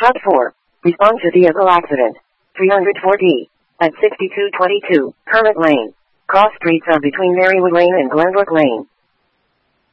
Hub 4. Respond to vehicle accident. 304D. At 6222, Kermit Lane. Cross streets are between Marywood Lane and Glenbrook Lane.